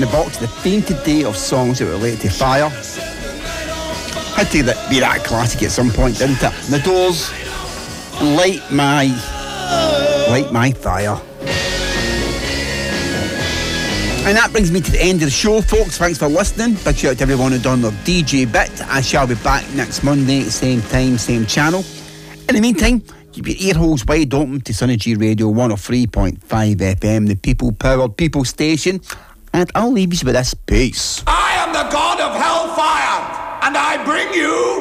in the box, the theme today of songs that relate to fire. Had to be that classic at some point, didn't it? The Doors, Light My Fire. And that brings me to the end of the show, folks. Thanks for listening. Big shout out to everyone who done their DJ bit. I shall be back next Monday, same time, same channel. In the meantime, keep your ear holes wide open to Sunny G Radio 103.5 FM, the people-powered people station. And I'll leave you with this. Peace. I am the god of hellfire, and I bring you